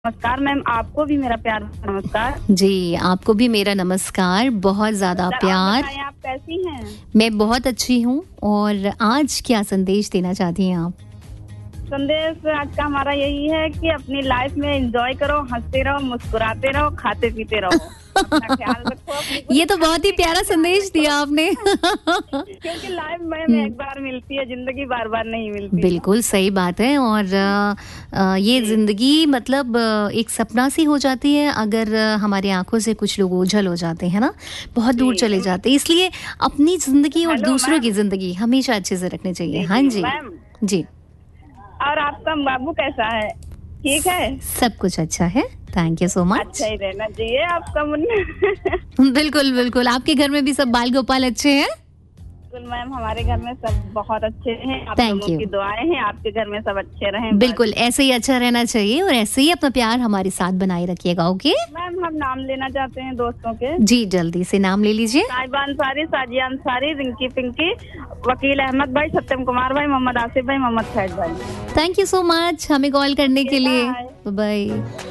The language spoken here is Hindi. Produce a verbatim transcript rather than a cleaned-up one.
नमस्कार मैम, आपको भी मेरा प्यार नमस्कार। जी, आपको भी मेरा नमस्कार, बहुत ज़्यादा प्यार। आप, आप कैसी हैं? मैं बहुत अच्छी हूँ। और आज क्या संदेश देना चाहती हैं आप? संदेश आज का हमारा यही है कि अपनी लाइफ में एंजॉय करो, हंसते रहो, मुस्कुराते रहो, खाते पीते रहो। अपना ख्याल रखो। ये तो बहुत ही प्यारा संदेश दिया आपने। क्योंकि लाइफ में एक बार मिलती है, जिंदगी बार बार नहीं मिलती। बिल्कुल सही बात है। और आ, आ, ये जिंदगी मतलब एक सपना सी हो जाती है अगर हमारी आंखों से कुछ लोग ओझल हो जाते हैं ना, बहुत दूर चले जाते हैं। इसलिए अपनी जिंदगी और दूसरों की जिंदगी हमेशा अच्छे से रखनी चाहिए। हाँ जी जी। और आपका बाबू कैसा है? ठीक है, सब कुछ अच्छा है। Thank you so much. अच्छा ही रहना चाहिए आपका मुन्ना। बिल्कुल बिल्कुल। आपके घर में भी सब बाल गोपाल अच्छे हैं? बिल्कुल मैम, हमारे घर में सब बहुत अच्छे हैं। आप लोगों की दुआएं हैं, आपके घर में सब अच्छे रहें। बिल्कुल ऐसे ही अच्छा रहना चाहिए और ऐसे ही अपना प्यार हमारे साथ बनाए रखिएगा। ओके मैम, हम नाम लेना चाहते हैं दोस्तों के। जी, जल्दी से नाम ले लीजिए। साहिबा अंसारी, साजिया अंसारी, रिंकी पिंकी, वकील अहमद भाई, सत्यम कुमार भाई, मोहम्मद आसिफ भाई, मोहम्मद फैज भाई। थैंक यू सो मच हमें कॉल करने के लिए। बाय।